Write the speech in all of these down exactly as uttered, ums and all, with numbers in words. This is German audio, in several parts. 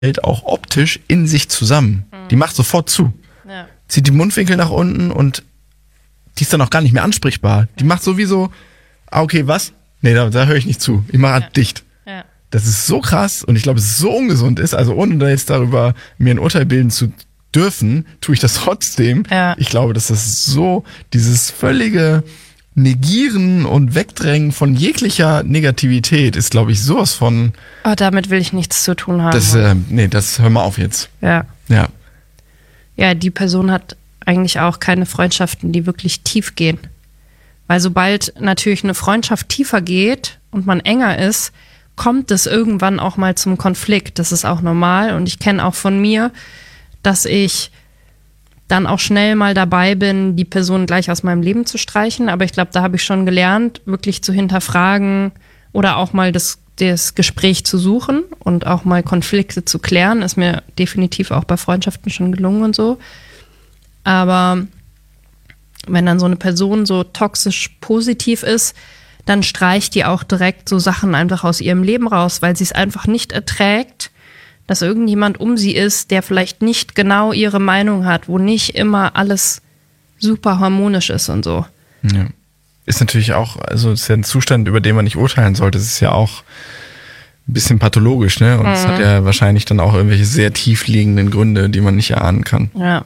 hält auch optisch in sich zusammen. Mhm. Die macht sofort zu. Ja. Zieht die Mundwinkel nach unten und die ist dann auch gar nicht mehr ansprechbar. Die macht sowieso, ah, okay, was? Nee, da, da höre ich nicht zu. Ich mache halt Ja. dicht. Ja. Das ist so krass und ich glaube, dass es so ungesund ist. Also ohne da jetzt darüber mir ein Urteil bilden zu dürfen, tue ich das trotzdem. Ja. Ich glaube, dass das so dieses völlige Negieren und Wegdrängen von jeglicher Negativität ist, glaube ich, sowas von. Oh, damit will ich nichts zu tun haben. Das, äh, nee, das hör mal auf jetzt. ja. Ja. Ja, die Person hat eigentlich auch keine Freundschaften, die wirklich tief gehen. Weil sobald natürlich eine Freundschaft tiefer geht und man enger ist, kommt es irgendwann auch mal zum Konflikt. Das ist auch normal und ich kenne auch von mir, dass ich dann auch schnell mal dabei bin, die Person gleich aus meinem Leben zu streichen. Aber ich glaube, da habe ich schon gelernt, wirklich zu hinterfragen oder auch mal das, das Gespräch zu suchen und auch mal Konflikte zu klären. Ist mir definitiv auch bei Freundschaften schon gelungen und so. Aber wenn dann so eine Person so toxisch positiv ist, dann streicht die auch direkt so Sachen einfach aus ihrem Leben raus, weil sie es einfach nicht erträgt, dass irgendjemand um sie ist, der vielleicht nicht genau ihre Meinung hat, wo nicht immer alles super harmonisch ist und so. Ja. Ist natürlich auch, also ist ja ein Zustand, über den man nicht urteilen sollte. Es ist ja auch ein bisschen pathologisch, ne? Und es Mhm. hat ja wahrscheinlich dann auch irgendwelche sehr tief liegenden Gründe, die man nicht erahnen kann. Ja.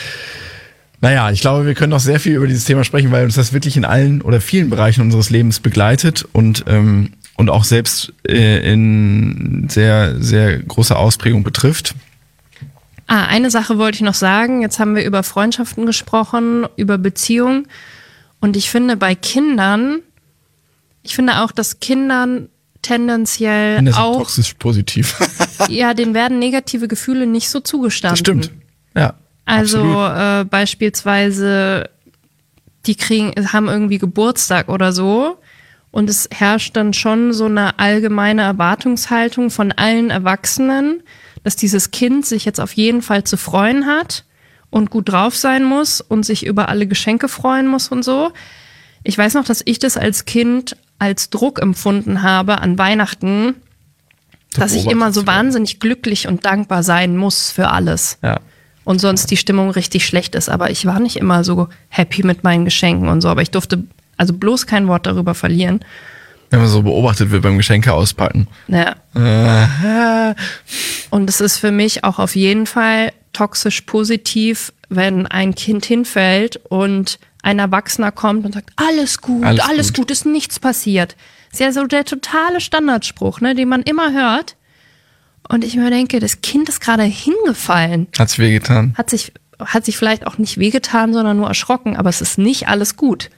Naja, ich glaube, wir können noch sehr viel über dieses Thema sprechen, weil uns das wirklich in allen oder vielen Bereichen unseres Lebens begleitet und ähm, und auch selbst äh, in sehr, sehr großer Ausprägung betrifft. Ah, eine Sache wollte ich noch sagen. Jetzt haben wir über Freundschaften gesprochen, über Beziehungen. Und ich finde bei Kindern, ich finde auch, dass Kindern tendenziell Kinder sind auch, toxisch positiv. ja, denen werden negative Gefühle nicht so zugestanden. Das stimmt. Ja. Also absolut. äh, beispielsweise, die kriegen, haben irgendwie Geburtstag oder so und es herrscht dann schon so eine allgemeine Erwartungshaltung von allen Erwachsenen, dass dieses Kind sich jetzt auf jeden Fall zu freuen hat und gut drauf sein muss und sich über alle Geschenke freuen muss und so. Ich weiß noch, dass ich das als Kind als Druck empfunden habe an Weihnachten, dass ich immer so wahnsinnig glücklich und dankbar sein muss für alles. Ja. Und sonst die Stimmung richtig schlecht ist. Aber ich war nicht immer so happy mit meinen Geschenken und so. Aber ich durfte also bloß kein Wort darüber verlieren. Wenn man so beobachtet wird beim Geschenke auspacken. Ja. Äh, Und es ist für mich auch auf jeden Fall toxisch positiv, wenn ein Kind hinfällt und ein Erwachsener kommt und sagt, alles gut, Alles alles, gut. gut, ist nichts passiert. Ist ja so der totale Standardspruch, ne, den man immer hört. Und ich mir denke, das Kind ist gerade hingefallen. hat's wehgetan. Hat sich, hat sich vielleicht auch nicht wehgetan, sondern nur erschrocken, aber es ist nicht alles gut.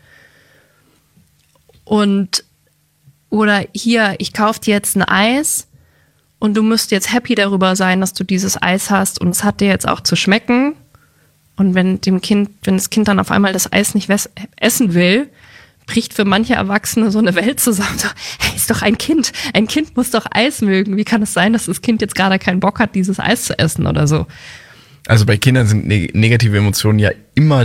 Und, oder hier, ich kauf dir jetzt ein Eis und du müsst jetzt happy darüber sein, dass du dieses Eis hast und es hat dir jetzt auch zu schmecken. Und wenn dem Kind, wenn das Kind dann auf einmal das Eis nicht wes- essen will, bricht für manche Erwachsene so eine Welt zusammen. So, hey, ist doch ein Kind. Ein Kind muss doch Eis mögen. Wie kann es sein, dass das Kind jetzt gerade keinen Bock hat, dieses Eis zu essen oder so? Also bei Kindern sind neg- negative Emotionen ja immer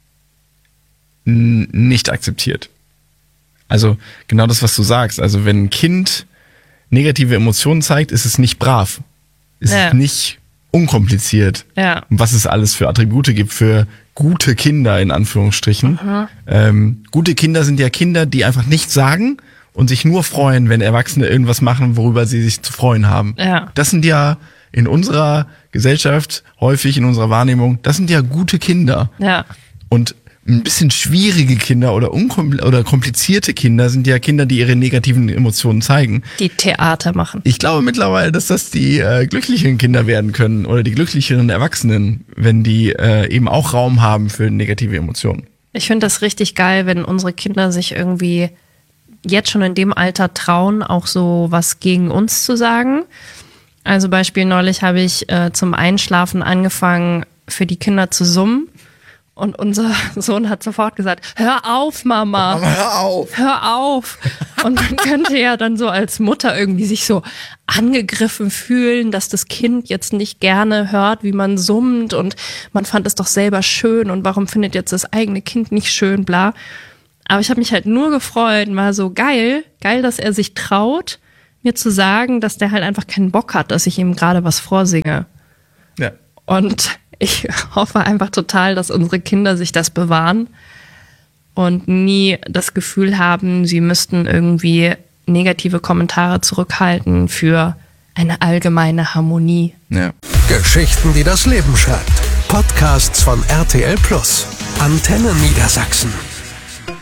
n- nicht akzeptiert. Also genau das, was du sagst. Also wenn ein Kind negative Emotionen zeigt, ist es nicht brav. Ist Ja. es nicht unkompliziert. Ja. Und was es alles für Attribute gibt für gute Kinder, in Anführungsstrichen. Ähm, gute Kinder sind ja Kinder, die einfach nichts sagen und sich nur freuen, wenn Erwachsene irgendwas machen, worüber sie sich zu freuen haben. Ja. Das sind ja in unserer Gesellschaft, häufig in unserer Wahrnehmung, das sind ja gute Kinder. Ja. Und ein bisschen schwierige Kinder oder, unkom- oder komplizierte Kinder sind ja Kinder, die ihre negativen Emotionen zeigen. Die Theater machen. Ich glaube mittlerweile, dass das die äh, glücklicheren Kinder werden können oder die glücklicheren Erwachsenen, wenn die äh, eben auch Raum haben für negative Emotionen. Ich finde das richtig geil, wenn unsere Kinder sich irgendwie jetzt schon in dem Alter trauen, auch so was gegen uns zu sagen. Also Beispiel neulich habe ich äh, zum Einschlafen angefangen, für die Kinder zu summen. Und unser Sohn hat sofort gesagt, hör auf, Mama. Mama, hör auf. Hör auf. Und man könnte ja dann so als Mutter irgendwie sich so angegriffen fühlen, dass das Kind jetzt nicht gerne hört, wie man summt und man fand es doch selber schön und warum findet jetzt das eigene Kind nicht schön, bla. Aber ich habe mich halt nur gefreut, war so geil, geil, dass er sich traut, mir zu sagen, dass der halt einfach keinen Bock hat, dass ich ihm gerade was vorsinge. Ja. Und ich hoffe einfach total, dass unsere Kinder sich das bewahren und nie das Gefühl haben, sie müssten irgendwie negative Kommentare zurückhalten für eine allgemeine Harmonie. Ja. Geschichten, die das Leben schreibt. Podcasts von R T L Plus. Antenne Niedersachsen.